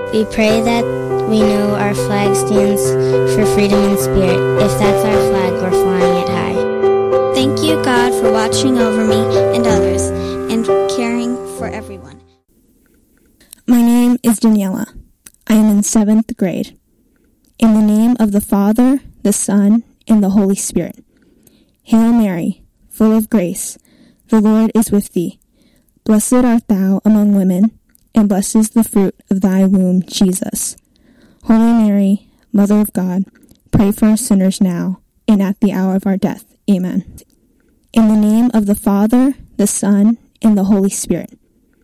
We pray that we know our flag stands for freedom and spirit. If that's our flag, we're flying it high. Thank you, God, for watching over me and others and caring for everyone. My name is Daniela. I am in 7th grade. In the name of the Father, the Son, and the Holy Spirit. Hail Mary, full of grace, the Lord is with thee. Blessed art thou among women, and blessed is the fruit of thy womb, Jesus. Holy Mary, Mother of God, pray for us sinners now, and at the hour of our death. Amen. In the name of the Father, the Son, and the Holy Spirit.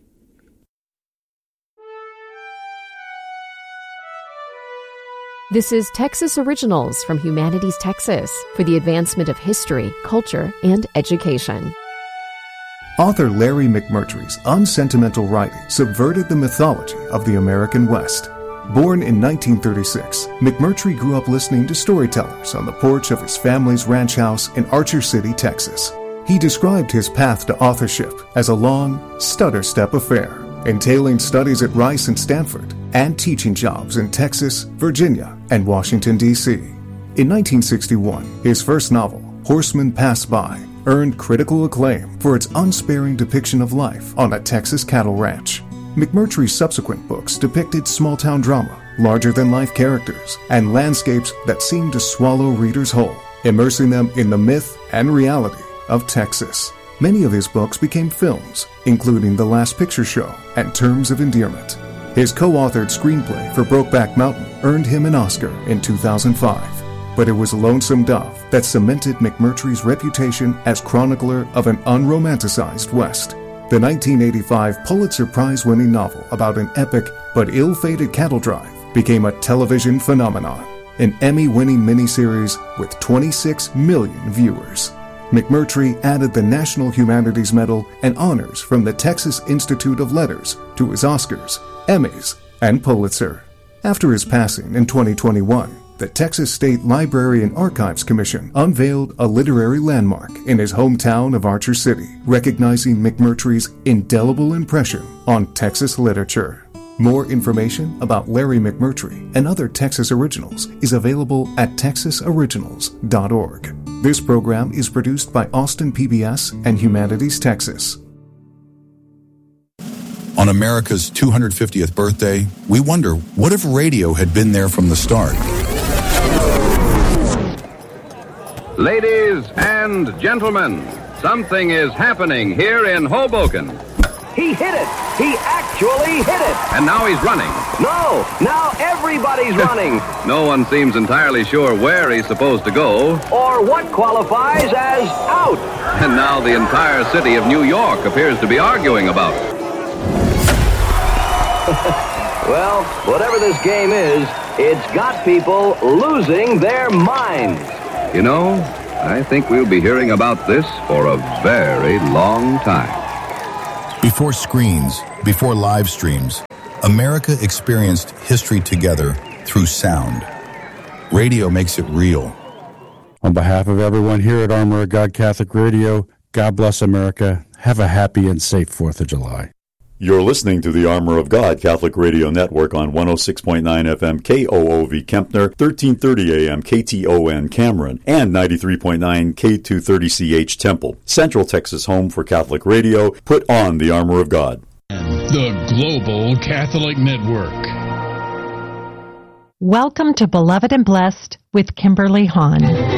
This is Texas Originals from Humanities Texas for the advancement of history, culture, and education. Author Larry McMurtry's unsentimental writing subverted the mythology of the American West. Born in 1936, McMurtry grew up listening to storytellers on the porch of his family's ranch house in Archer City, Texas. He described his path to authorship as a long, stutter-step affair, entailing studies at Rice and Stanford and teaching jobs in Texas, Virginia, and Washington, D.C. In 1961, his first novel, Horsemen Pass By, earned critical acclaim for its unsparing depiction of life on a Texas cattle ranch. McMurtry's subsequent books depicted small-town drama, larger-than-life characters, and landscapes that seemed to swallow readers whole, immersing them in the myth and reality of Texas. Many of his books became films, including The Last Picture Show and Terms of Endearment. His co-authored screenplay for Brokeback Mountain earned him an Oscar in 2005. But it was Lonesome Dove that cemented McMurtry's reputation as chronicler of an unromanticized West. The 1985 Pulitzer Prize-winning novel about an epic but ill-fated cattle drive became a television phenomenon, an Emmy-winning miniseries with 26 million viewers. McMurtry added the National Humanities Medal and honors from the Texas Institute of Letters to his Oscars, Emmys, and Pulitzer. After his passing in 2021, the Texas State Library and Archives Commission unveiled a literary landmark in his hometown of Archer City, recognizing McMurtry's indelible impression on Texas literature. More information about Larry McMurtry and other Texas Originals is available at texasoriginals.org. This program is produced by Austin PBS and Humanities Texas. On America's 250th birthday, we wonder, what if radio had been there from the start? Ladies and gentlemen, something is happening here in Hoboken. He hit it! He actually hit it! And now he's running. No! Now everybody's running! No one seems entirely sure where he's supposed to go. Or what qualifies as out! And now the entire city of New York appears to be arguing about it. Well, whatever this game is, it's got people losing their minds. You know, I think we'll be hearing about this for a very long time. Before screens, before live streams, America experienced history together through sound. Radio makes it real. On behalf of everyone here at Armor of God Catholic Radio, God bless America. Have a happy and safe 4th of July. You're listening to the Armor of God Catholic Radio Network on 106.9 FM KOOV Kempner, 1330 AM KTON Cameron, and 93.9 K230CH Temple. Central Texas home for Catholic radio. Put on the Armor of God. The Global Catholic Network. Welcome to Beloved and Blessed with Kimberly Hahn.